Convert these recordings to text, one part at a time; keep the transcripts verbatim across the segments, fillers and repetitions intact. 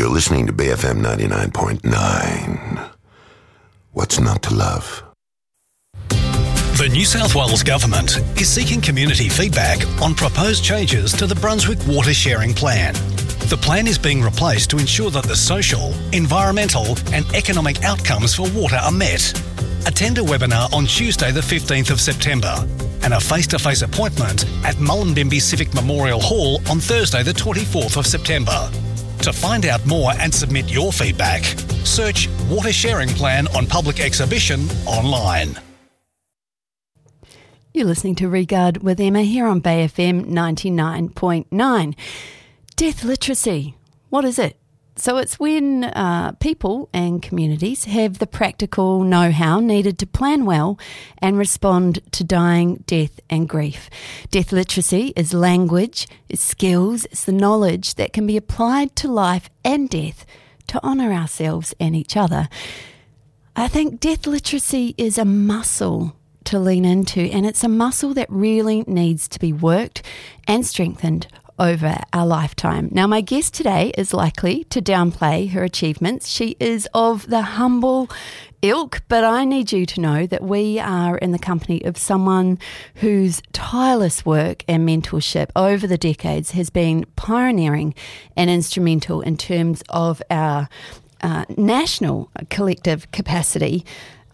You're listening to B F M ninety-nine point nine. What's not to love? The New South Wales Government is seeking community feedback on proposed changes to the Brunswick Water Sharing Plan. The plan is being replaced to ensure that the social, environmental and economic outcomes for water are met. Attend a webinar on Tuesday the fifteenth of September and a face-to-face appointment at Mullumbimby Civic Memorial Hall on Thursday the twenty-fourth of September. To find out more and submit your feedback, search Water Sharing Plan on Public Exhibition online. You're listening to Regard with Emma here on Bay F M ninety-nine point nine. Death literacy, what is it? So it's when uh, people and communities have the practical know-how needed to plan well and respond to dying, death and grief. Death literacy is language, it's skills, it's the knowledge that can be applied to life and death to honour ourselves and each other. I think death literacy is a muscle to lean into, and it's a muscle that really needs to be worked and strengthened over our lifetime. Now, my guest today is likely to downplay her achievements. She is of the humble ilk, but I need you to know that we are in the company of someone whose tireless work and mentorship over the decades has been pioneering and instrumental in terms of our uh, national collective capacity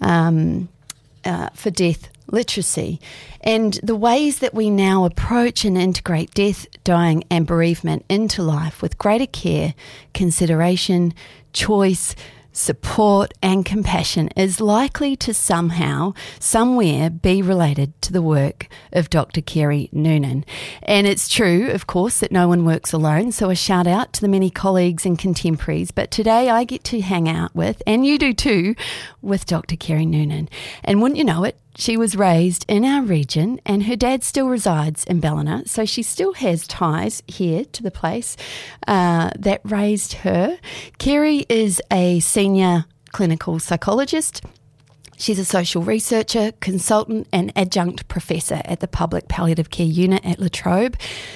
um, uh, for death literacy and the ways that we now approach and integrate death, dying and bereavement into life with greater care, consideration, choice, support and compassion is likely to somehow, somewhere be related to the work of Doctor Kerry Noonan. And it's true, of course, that no one works alone, so a shout out to the many colleagues and contemporaries. But today I get to hang out with, and you do too, with Doctor Kerry Noonan. And wouldn't you know it, she was raised in our region and her dad still resides in Ballina, so she still has ties here to the place uh, that raised her. Kerry is a senior clinical psychologist. She's a social researcher, consultant and adjunct professor at the Public Palliative Care Unit at La Trobe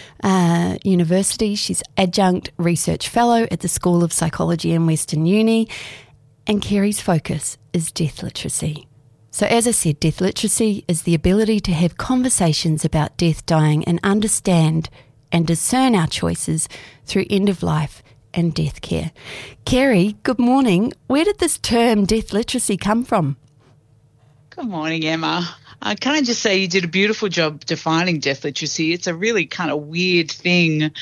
uh, University. She's adjunct research fellow at the School of Psychology in Western Uni, and Kerry's focus is death literacy. So as I said, death literacy is the ability to have conversations about death, dying and understand and discern our choices through end-of-life and death care. Kerry, good morning. Where did this term death literacy come from? Good morning, Emma. Uh, can I just say you did a beautiful job defining death literacy. It's a really kind of weird thing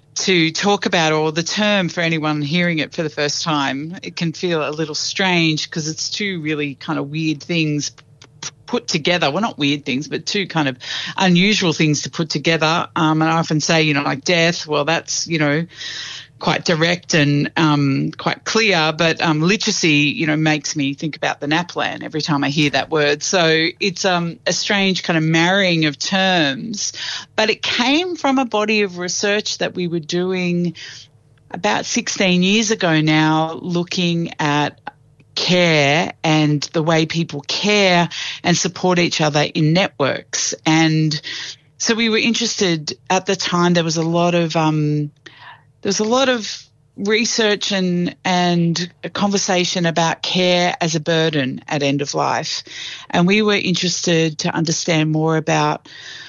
to talk about, or the term for anyone hearing it for the first time. It can feel a little strange because it's two really kind of weird things p- put together. Well, not weird things, but two kind of unusual things to put together. Um, and I often say, you know, like death, well, that's, you know, quite direct and um, quite clear, but um, literacy, you know, makes me think about the NAPLAN every time I hear that word. So it's um, a strange kind of marrying of terms, but it came from a body of research that we were doing about sixteen years ago now, looking at care and the way people care and support each other in networks. And so we were interested at the time. There was a lot of um, There was a lot of research and and a conversation about care as a burden at end of life. And we were interested to understand more about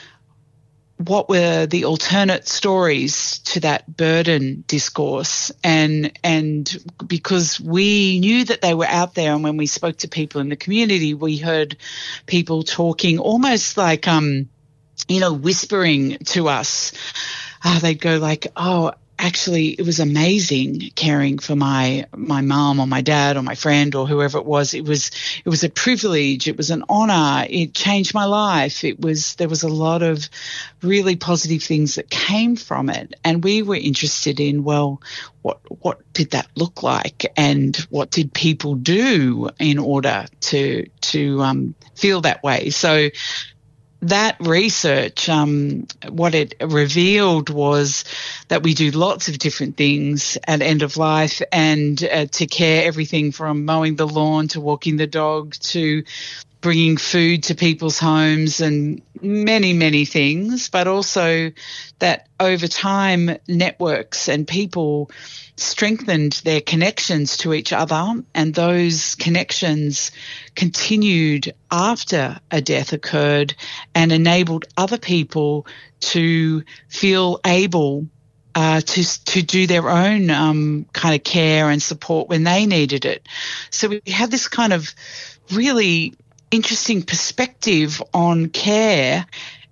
what were the alternate stories to that burden discourse. And and because we knew that they were out there, and when we spoke to people in the community, we heard people talking almost like, um, you know, whispering to us. Uh, they'd go like, oh, actually, it was amazing caring for my my mum or my dad or my friend or whoever it was. It was it was a privilege. It was an honour. It changed my life. It was there was a lot of really positive things that came from it, and we were interested in, well, what what did that look like, and what did people do in order to to um, feel that way? So that research, um, what it revealed was that we do lots of different things at end of life, and uh, to care, everything from mowing the lawn to walking the dog to bringing food to people's homes and many, many things, but also that over time networks and people strengthened their connections to each other, and those connections continued after a death occurred and enabled other people to feel able Uh, to to do their own um, kind of care and support when they needed it. So we had this kind of really interesting perspective on care,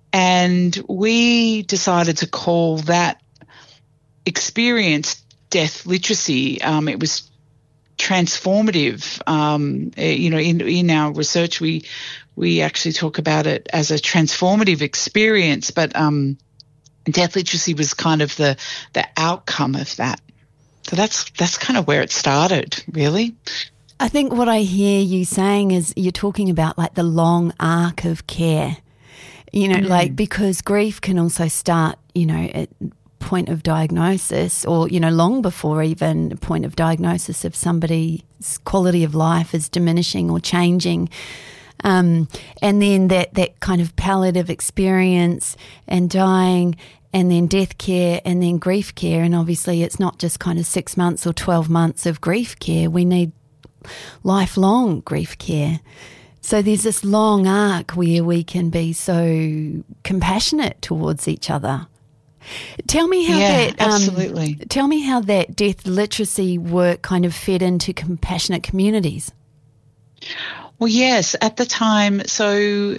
and we decided to call that experience death literacy. Um, it was transformative. Um, you know, in in our research, we we actually talk about it as a transformative experience, but um, death literacy was kind of the the outcome of that. So that's that's kind of where it started, really. I think what I hear you saying is you're talking about like the long arc of care, you know, mm. like because grief can also start, you know, at point of diagnosis or, you know, long before even point of diagnosis if somebody's quality of life is diminishing or changing. Um, and then that, that kind of palliative experience and dying and then death care and then grief care. And obviously it's not just kind of six months or twelve months of grief care. We need lifelong grief care. So there's this long arc where we can be so compassionate towards each other. Tell me how yeah, that um, absolutely. Tell me how that death literacy work kind of fed into compassionate communities. Well, yes, at the time, so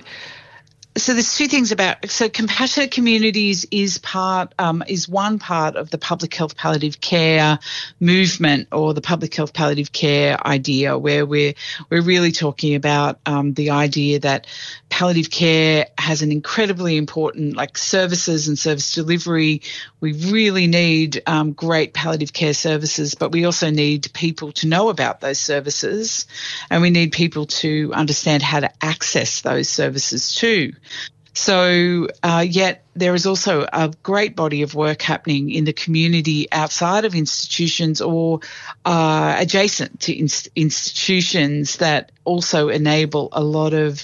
so there's two things about so compassionate communities is part um, is one part of the public health palliative care movement or the public health palliative care idea, where we're we're really talking about um, the idea that palliative care has an incredibly important like services and service delivery. We really need um, great palliative care services, but we also need people to know about those services, and we need people to understand how to access those services too. So uh, yet there is also a great body of work happening in the community outside of institutions or uh, adjacent to inst- institutions that also enable a lot of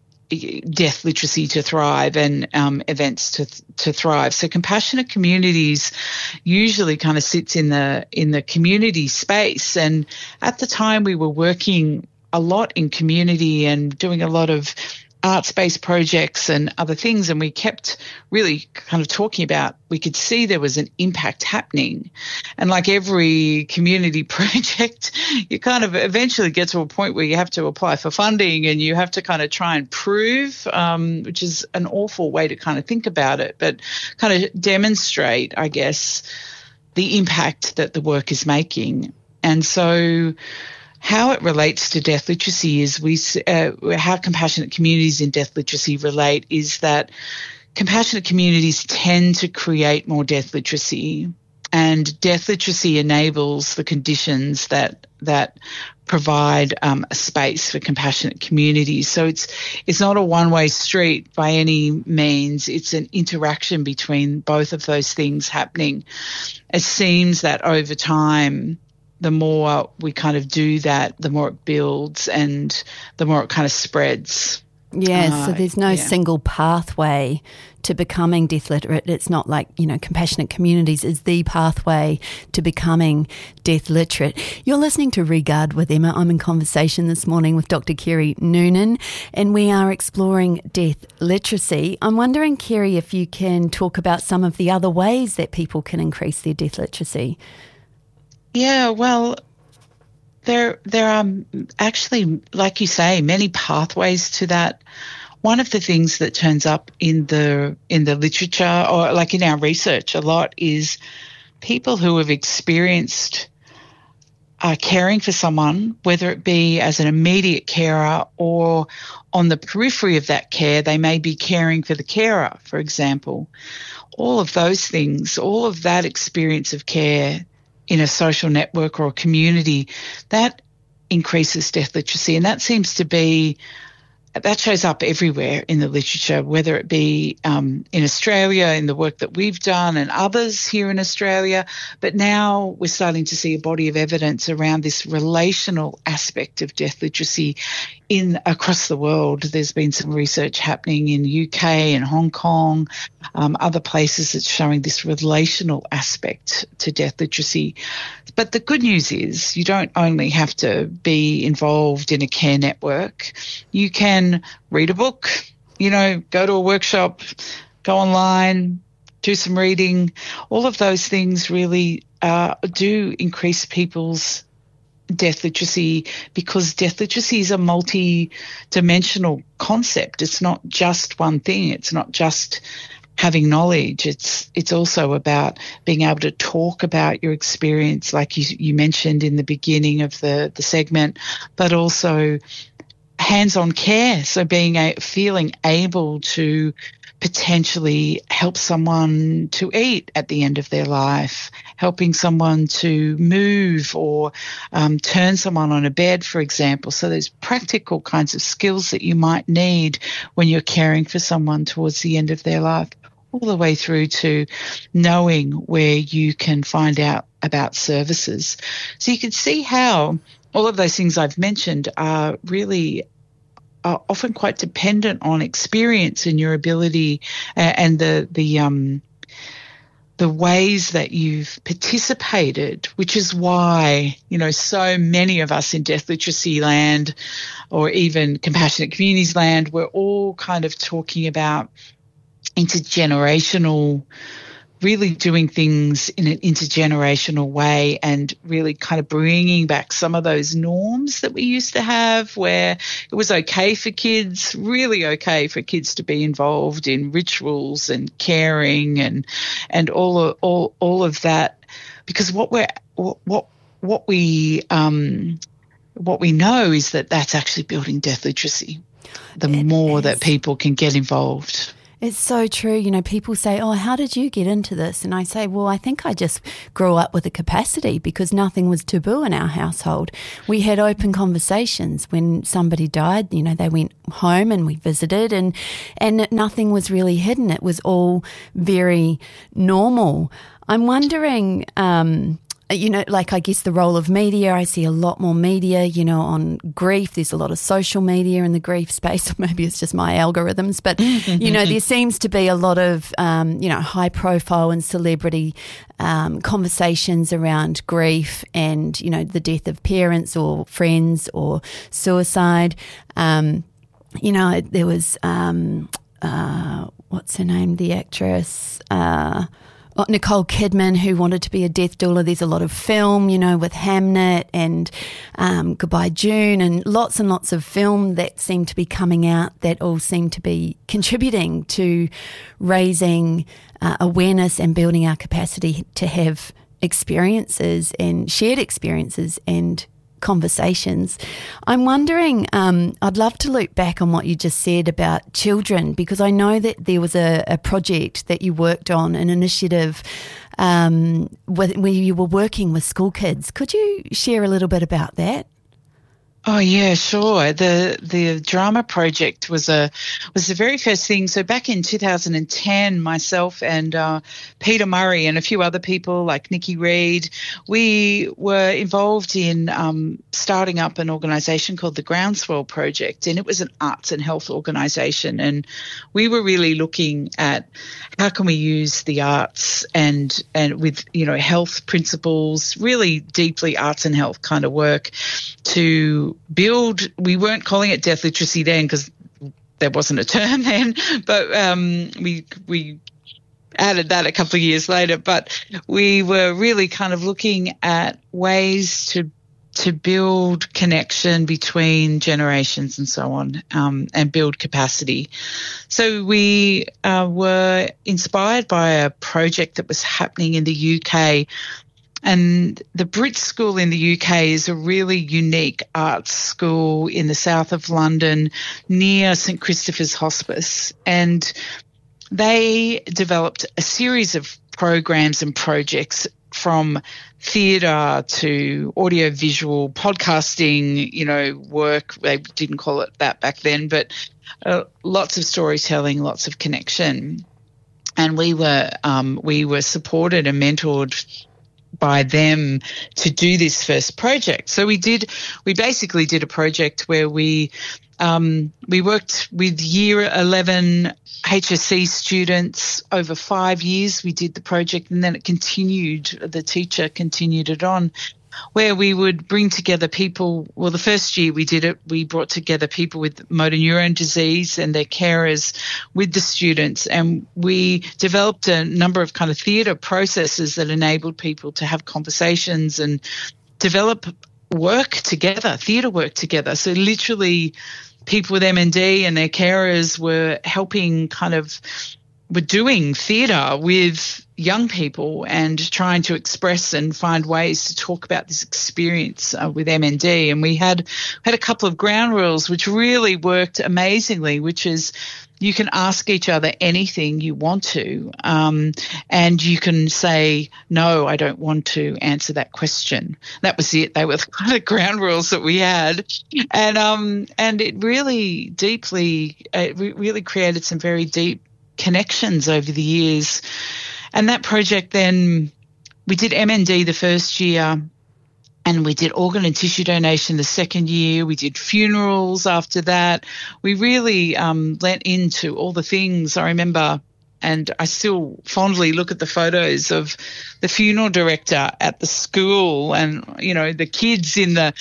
death literacy to thrive and um, events to to thrive. So compassionate communities usually kind of sits in the in the community space. And at the time we were working a lot in community and doing a lot of arts-based projects and other things, and we kept really kind of talking about, we could see there was an impact happening. And like every community project, you kind of eventually get to a point where you have to apply for funding and you have to kind of try and prove, um, which is an awful way to kind of think about it, but kind of demonstrate, I guess, the impact that the work is making. And so how it relates to death literacy is we uh, how compassionate communities in death literacy relate is that compassionate communities tend to create more death literacy, and death literacy enables the conditions that that provide um, a space for compassionate communities. So it's it's not a one-way street by any means. It's an interaction between both of those things happening. It seems that over time, the more we kind of do that, the more it builds and the more it kind of spreads. Yeah, uh, so there's no yeah. single pathway to becoming death literate. It's not like, you know, compassionate communities is the pathway to becoming death literate. You're listening to Regard with Emma. I'm in conversation this morning with Doctor Kerry Noonan, and we are exploring death literacy. I'm wondering, Kerry, if you can talk about some of the other ways that people can increase their death literacy. Yeah, well, there there are actually, like you say, many pathways to that. One of the things that turns up in the in the literature or like in our research a lot is people who have experienced uh, caring for someone, whether it be as an immediate carer or on the periphery of that care, they may be caring for the carer, for example. All of those things, all of that experience of care in a social network or a community, that increases death literacy. And that seems to be that shows up everywhere in the literature, whether it be um, in Australia, in the work that we've done and others here in Australia. But now we're starting to see a body of evidence around this relational aspect of death literacy in across the world. There's been some research happening in U K and Hong Kong, um, other places that's showing this relational aspect to death literacy. But the good news is you don't only have to be involved in a care network. You can read a book, you know, go to a workshop, go online, do some reading. All of those things really uh, do increase people's death literacy, because death literacy is a multi-dimensional concept. It's not just one thing. It's not just having knowledge. It's it's also about being able to talk about your experience, like you, you mentioned in the beginning of the, the segment, but also hands-on care. So being a, feeling able to potentially help someone to eat at the end of their life, helping someone to move or um, turn someone on a bed, for example. So there's practical kinds of skills that you might need when you're caring for someone towards the end of their life, all the way through to knowing where you can find out about services. So you can see how all of those things I've mentioned are really are often quite dependent on experience and your ability uh, and the the um the ways that you've participated, which is why, you know, so many of us in death literacy land or even compassionate communities land, we're all kind of talking about intergenerational, really doing things in an intergenerational way and really kind of bringing back some of those norms that we used to have, where it was okay for kids, really okay for kids to be involved in rituals and caring and and all of, all all of that, because what we're what what we um what we know is that that's actually building death literacy. The It more is. that people can get involved. It's so true. You know, people say, oh, how did you get into this? And I say, well, I think I just grew up with a capacity because nothing was taboo in our household. We had open conversations. When somebody died, you know, they went home and we visited, and, and nothing was really hidden. It was all very normal. I'm wondering, um, you know, like I guess the role of media, I see a lot more media, you know, on grief. There's a lot of social media in the grief space. Maybe it's just my algorithms, but, you know, there seems to be a lot of, um, you know, high profile and celebrity um, conversations around grief and, you know, the death of parents or friends or suicide. Um, you know, there was, um, uh, what's her name, the actress, uh, Nicole Kidman, who wanted to be a death doula. There's a lot of film, you know, with Hamnet and um, Goodbye June, and lots and lots of film that seem to be coming out that all seem to be contributing to raising uh, awareness and building our capacity to have experiences and shared experiences and conversations. I'm wondering, um, I'd love to loop back on what you just said about children, because I know that there was a, a project that you worked on, an initiative um, with, where you were working with school kids. Could you share a little bit about that? Oh yeah, sure. The the drama project was a was the very first thing. So back in two thousand ten, myself and uh, Peter Murray and a few other people like Nikki Reed, we were involved in um, starting up an organisation called the Groundswell Project, and it was an arts and health organisation. And we were really looking at how can we use the arts and and with you know health principles, really deeply arts and health kind of work to build. We weren't calling it death literacy then because there wasn't a term then, but um, we we added that a couple of years later. But we were really kind of looking at ways to to build connection between generations and so on, um, and build capacity. So we uh, were inspired by a project that was happening in the U K. And the Brit School in the U K is a really unique arts school in the south of London near St Christopher's Hospice. And they developed a series of programs and projects from theatre to audiovisual podcasting, you know, work. They didn't call it that back then, but uh, lots of storytelling, lots of connection. And we were um, we were supported and mentored by them to do this first project. So we did, we basically did a project where we um, we worked with year eleven H S C students over five years. We did the project, and then it continued. The teacher continued it on, where we would bring together people. Well, the first year we did it, we brought together people with motor neurone disease and their carers with the students, and we developed a number of kind of theatre processes that enabled people to have conversations and develop work together, theatre work together. So literally people with M N D and their carers were helping kind of, were doing theatre with young people and trying to express and find ways to talk about this experience uh, with M N D. And we had had a couple of ground rules which really worked amazingly, which is you can ask each other anything you want to, um, and you can say, no, I don't want to answer that question. That was it. They were the kind of ground rules that we had. And um, and it really deeply, it really created some very deep connections over the years. And that project then, we did M N D the first year, and we did organ and tissue donation the second year. We did funerals after that. We really um, went into all the things. I remember, and I still fondly look at the photos of the funeral director at the school and, you know, the kids in the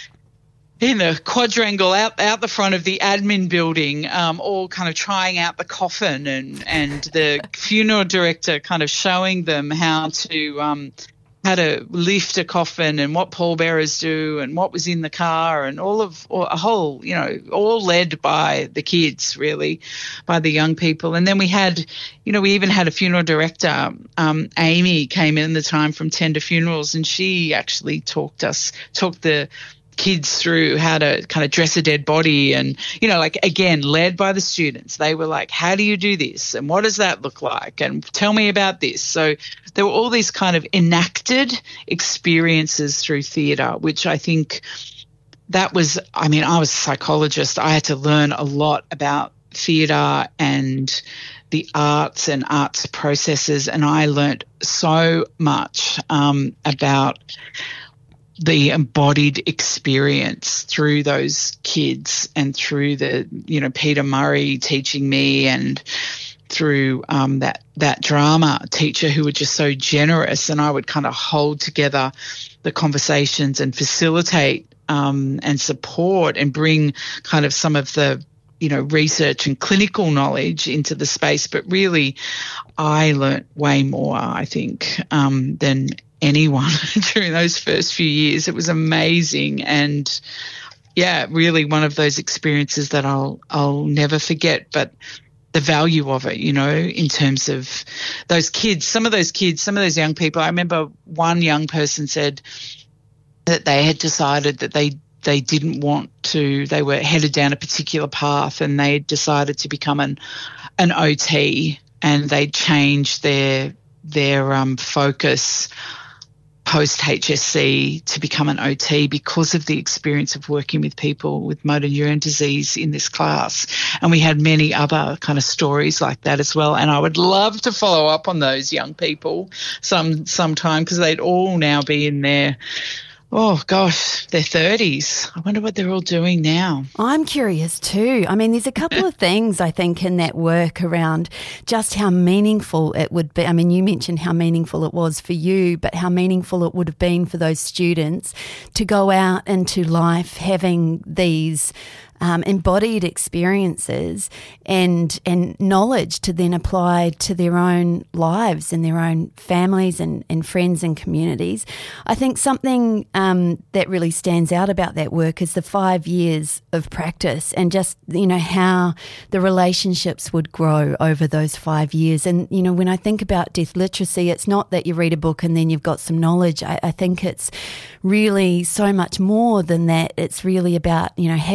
in the quadrangle out out the front of the admin building, um, all kind of trying out the coffin, and, and the funeral director kind of showing them how to um, how to lift a coffin and what pallbearers do and what was in the car, and all of or a whole, you know, all led by the kids, really, by the young people. And then we had, you know, we even had a funeral director, um, Amy came in the time from Tender Funerals, and she actually talked us, talked the kids through how to kind of dress a dead body, and, you know, like, again, led by the students. They were like, how do you do this? And what does that look like? And tell me about this. So there were all these kind of enacted experiences through theatre, which I think that was, I mean, I was a psychologist. I had to learn a lot about theatre and the arts and arts processes, and I learnt so much um, about the embodied experience through those kids, and through the, you know, Peter Murray teaching me, and through um, that that drama teacher who were just so generous, and I would kind of hold together the conversations and facilitate um, and support and bring kind of some of the, you know, research and clinical knowledge into the space. But really, I learnt way more, I think, um, than anyone during those first few years. It was amazing, and yeah, really one of those experiences that I'll I'll never forget. But the value of it, you know, in terms of those kids, some of those kids, some of those young people. I remember one young person said that they had decided that they they didn't want to, they were headed down a particular path, and they decided to become an an O T, and they changed their their um, focus post H S C to become an O T because of the experience of working with people with motor neurone disease in this class. And we had many other kind of stories like that as well. And I would love to follow up on those young people some sometime, because they'd all now be in their, oh gosh, their thirties. I wonder what they're all doing now. I'm curious too. I mean, there's a couple of things I think in that work around just how meaningful it would be. I mean, you mentioned how meaningful it was for you, but how meaningful it would have been for those students to go out into life having these Um, embodied experiences and and knowledge to then apply to their own lives and their own families and, and friends and communities. I think something um, that really stands out about that work is the five years of practice, and just, you know, how the relationships would grow over those five years. And, you know, when I think about death literacy, it's not that you read a book and then you've got some knowledge. I, I think it's really so much more than that. It's really about, you know, having those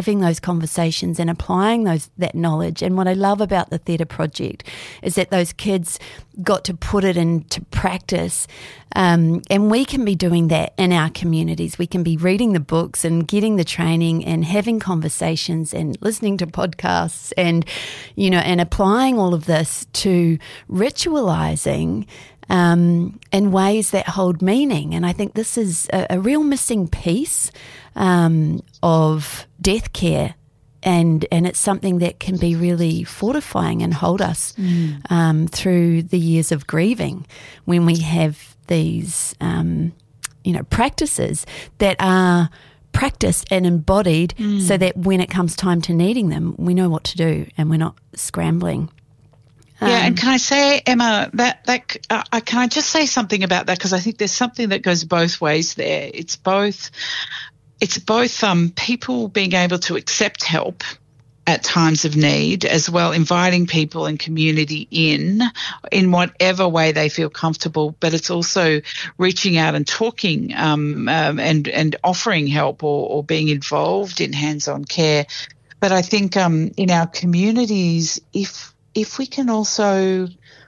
conversations and applying those that knowledge. And what I love about the Theatre Project is that those kids got to put it into practice, um, and we can be doing that in our communities. We can be reading the books and getting the training and having conversations and listening to podcasts and, you know, and applying all of this to ritualizing Um, in ways that hold meaning. And I think this is a, a real missing piece um, of death care, and and it's something that can be really fortifying and hold us mm. um, through the years of grieving when we have these, um, you know, practices that are practiced and embodied mm. so that when it comes time to needing them, we know what to do and we're not scrambling. Yeah, and can I say, Emma, that that uh, can I just say something about that, because I think there's something that goes both ways there. It's both, it's both um, people being able to accept help at times of need, as well inviting people and community in in whatever way they feel comfortable. But it's also reaching out and talking um, um, and and offering help or, or being involved in hands-on care. But I think um, in our communities, if If we can also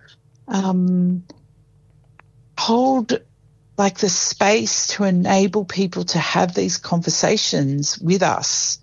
um, hold like the space to enable people to have these conversations with us,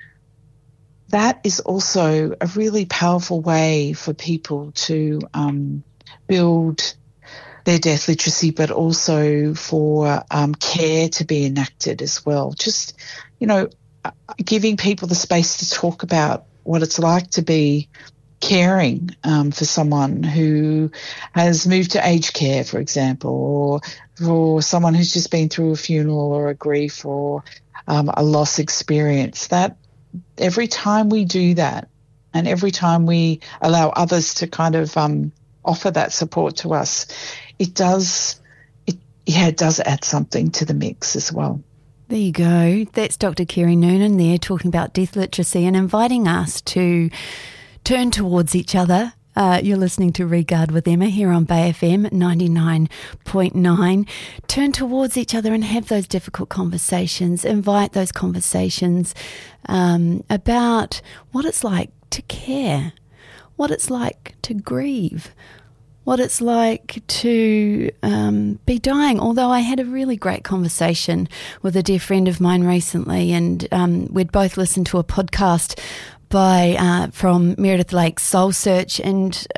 that is also a really powerful way for people to um, build their death literacy, but also for um, care to be enacted as well. Just, you know, giving people the space to talk about what it's like to be caring um, for someone who has moved to aged care, for example, or for someone who's just been through a funeral or a grief or um, a loss experience. That every time we do that, and every time we allow others to kind of um, offer that support to us, it does, it yeah, it does add something to the mix as well. There you go. That's Doctor Kerry Noonan there talking about death literacy and inviting us to turn towards each other. Uh, you're listening to Regard with Emma here on Bay F M ninety-nine point nine. Turn towards each other and have those difficult conversations. Invite those conversations um, about what it's like to care, what it's like to grieve, what it's like to um, be dying. Although I had a really great conversation with a dear friend of mine recently, and um, we'd both listened to a podcast by uh, from Meredith Lake's Soul Search, and